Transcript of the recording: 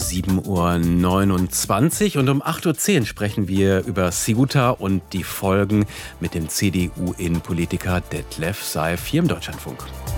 7:29 Uhr und um 8:10 Uhr sprechen wir über Ceuta und die Folgen mit dem CDU-Innenpolitiker Detlef Saif hier im Deutschlandfunk.